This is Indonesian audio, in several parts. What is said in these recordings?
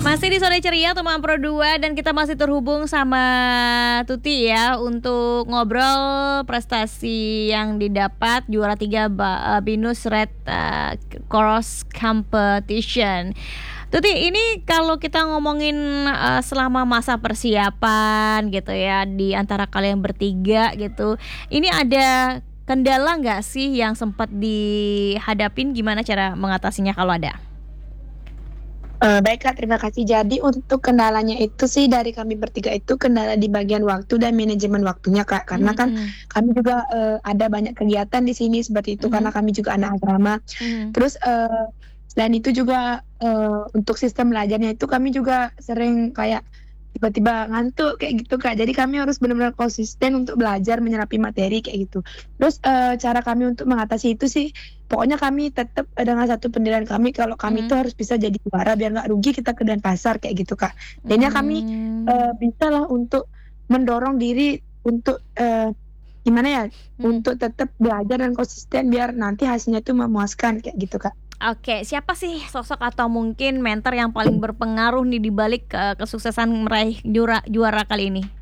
Masih di Sore Ceria teman Pro 2 dan kita masih terhubung sama Tuti ya untuk ngobrol prestasi yang didapat juara 3 Binus Red Cross Competition. Tuti, ini kalau kita ngomongin selama masa persiapan gitu ya di antara kalian bertiga gitu, ini ada kendala nggak sih yang sempat dihadapin? Gimana cara mengatasinya kalau ada? Baik Kak, terima kasih. Jadi untuk kendalanya itu sih dari kami bertiga itu kendala di bagian waktu dan manajemen waktunya Kak. Karena kan kami juga ada banyak kegiatan di sini seperti itu karena kami juga anak asrama. Terus selain itu juga untuk sistem belajarnya itu kami juga sering kayak tiba-tiba ngantuk kayak gitu Kak. Jadi kami harus benar-benar konsisten untuk belajar menyerapi materi kayak gitu. Terus cara kami untuk mengatasi itu sih pokoknya kami tetap dengan satu pendirian kami kalau kami itu harus bisa jadi juara biar nggak rugi kita ke Denpasar kayak gitu Kak. Jadinya kami bisa lah untuk mendorong diri untuk gimana ya untuk tetap belajar dan konsisten biar nanti hasilnya itu memuaskan kayak gitu Kak. Oke, siapa sih sosok atau mungkin mentor yang paling berpengaruh nih di balik kesuksesan meraih juara kali ini?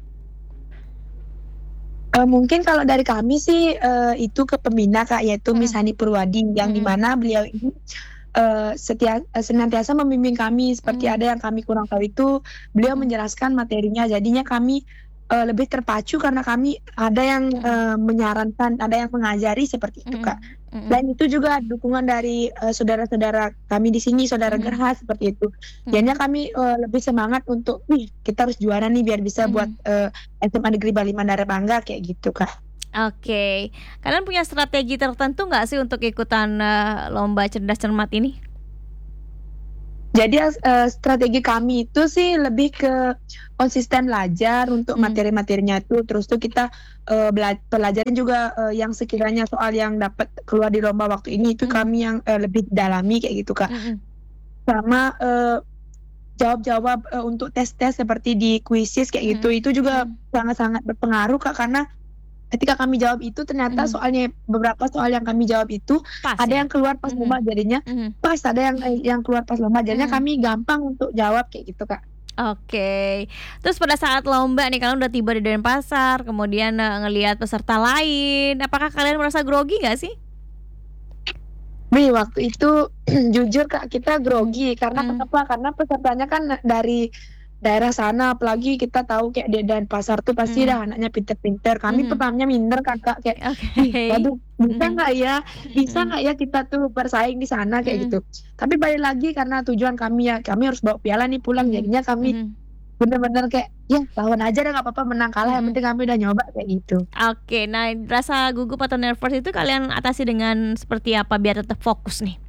Mungkin kalau dari kami sih itu ke pembina Kak, yaitu Miss Hani Purwadi yang dimana beliau ini senantiasa membimbing kami seperti ada yang kami kurang tahu itu beliau menjelaskan materinya, jadinya kami lebih terpacu karena kami ada yang menyarankan, ada yang mengajari seperti itu Kak. Dan itu juga dukungan dari saudara-saudara kami di sini, saudara Gerha seperti itu. Jadinya kami lebih semangat untuk, kita harus juara nih biar bisa buat SMA Negeri Bali Mandara bangga kayak gitu Kak. Oke, kalian punya strategi tertentu nggak sih untuk ikutan lomba cerdas cermat ini? Jadi strategi kami itu sih lebih ke konsisten belajar untuk materi-materinya itu, terus tuh kita pelajarin juga yang sekiranya soal yang dapat keluar di lomba waktu ini itu kami yang lebih dalami kayak gitu Kak. Sama jawab-jawab untuk tes-tes seperti di kuisis kayak gitu, itu juga sangat-sangat berpengaruh Kak, karena ketika kami jawab itu ternyata soalnya beberapa soal yang kami jawab itu Pas, ada ya? yang keluar pas lomba jadinya pas, ada yang keluar pas lomba jadinya kami gampang untuk jawab kayak gitu Kak. Oke, terus pada saat lomba nih kalian udah tiba di Denpasar, kemudian ngelihat peserta lain, apakah kalian merasa grogi nggak sih? Waktu itu jujur Kak kita grogi karena kenapa? Karena pesertanya kan dari daerah sana, apalagi kita tahu kayak di Denpasar tuh pasti dah anaknya pinter-pinter. Kami pertamanya minder Kakak kayak, waduh bisa nggak ya kita tuh bersaing di sana kayak gitu. Tapi balik lagi karena tujuan kami ya, kami harus bawa piala nih pulang, jadinya kami bener-bener kayak ya lawan aja deh, nggak apa-apa menang kalah, yang penting kami udah nyoba kayak gitu. Oke, nah rasa gugup atau nervous itu kalian atasi dengan seperti apa biar tetap fokus nih?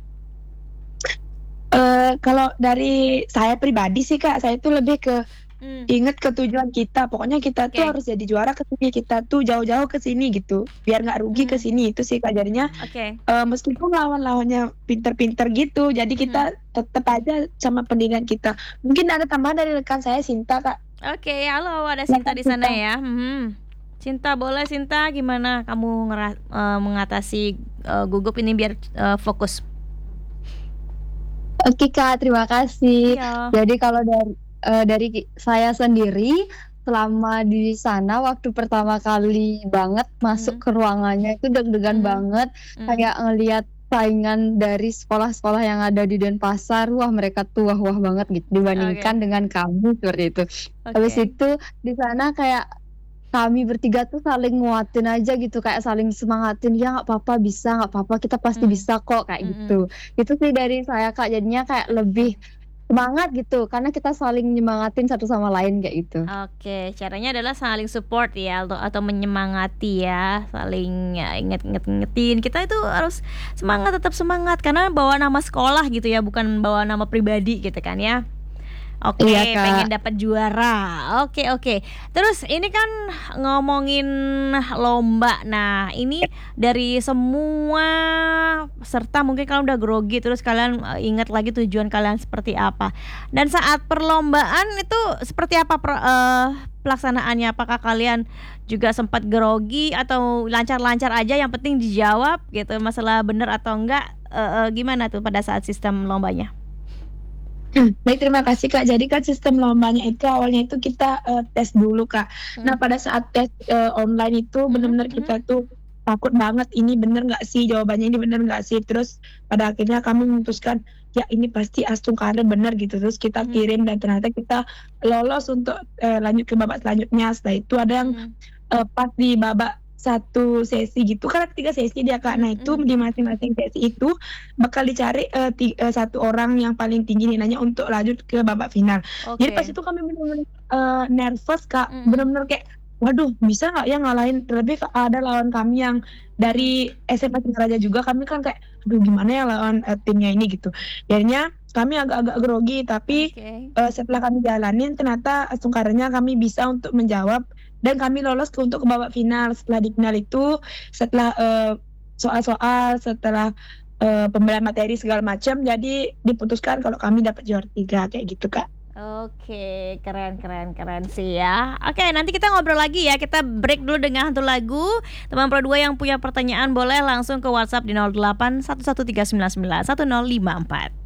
Kalau dari saya pribadi sih Kak, saya tuh lebih ke ingat ke tujuan kita. Pokoknya kita tuh harus jadi juara ke sini, kita tuh jauh-jauh ke sini gitu. Biar nggak rugi ke sini, itu sih Kak. Jadinya meskipun lawan-lawannya pinter-pinter gitu, jadi kita tetap aja sama pendirian kita. Mungkin ada tambahan dari rekan saya Sinta Kak. Oke, halo, ada Sinta di sana ya. Sinta, boleh Sinta, gimana kamu mengatasi gugup ini biar fokus? Oke Kak, terima kasih. Iya. Jadi kalau dari saya sendiri selama di sana waktu pertama kali banget masuk ke ruangannya itu deg-degan banget, kayak ngelihat saingan dari sekolah-sekolah yang ada di Denpasar, wah mereka tuh wah banget gitu dibandingkan dengan kami seperti itu. Habis itu di sana kayak kami bertiga tuh saling nguatin aja gitu, kayak saling semangatin, ya nggak apa-apa, bisa, nggak apa-apa, kita pasti bisa kok kayak gitu. Itu sih dari saya Kak, jadinya kayak lebih semangat gitu karena kita saling nyemangatin satu sama lain kayak gitu. Oke, caranya adalah saling support ya atau menyemangati ya, saling ya, ingetin kita itu harus semangat, tetap semangat karena bawa nama sekolah gitu ya, bukan bawa nama pribadi gitu kan ya. Oke, Iya, Kak. pengen dapat juara. Oke. Terus ini kan ngomongin lomba. Nah, ini dari semua peserta mungkin kalian udah grogi, terus kalian ingat lagi tujuan kalian seperti apa. Dan saat perlombaan itu seperti apa pelaksanaannya? Apakah kalian juga sempat grogi atau lancar-lancar aja, yang penting dijawab gitu, masalah benar atau enggak? Gimana tuh pada saat sistem lombanya? Baik, terima kasih Kak. Jadi kan sistem lombanya itu awalnya itu kita tes dulu Kak. Nah pada saat tes online itu benar-benar kita tuh takut banget, ini bener nggak sih jawabannya, ini bener nggak sih. Terus pada akhirnya kami memutuskan ya ini pasti Astung Karir bener gitu. Terus kita kirim dan ternyata kita lolos untuk lanjut ke babak selanjutnya. Setelah itu ada yang pas di babak satu sesi gitu, karena 3 sesi dia Kak. Nah itu di masing-masing sesi itu bakal dicari satu orang yang paling tinggi nilainya untuk lanjut ke babak final. Jadi pas itu kami benar-benar nervous Kak, benar-benar kayak waduh bisa nggak ya ngalahin, terlebih ada lawan kami yang dari SMA Singaraja juga, kami kan kayak aduh gimana ya lawan timnya ini gitu. Jadinya kami agak-agak grogi, tapi setelah kami jalanin ternyata sungkarnya kami bisa untuk menjawab dan kami lolos untuk ke babak final. Setelah di final itu, setelah soal-soal, setelah pembelian materi segala macam, jadi diputuskan kalau kami dapat juara 3 kayak gitu Kak. Oke, keren sih ya. Oke, nanti kita ngobrol lagi ya. Kita break dulu dengan satu lagu. Teman Pro 2 yang punya pertanyaan boleh langsung ke WhatsApp di 08 113991 1054.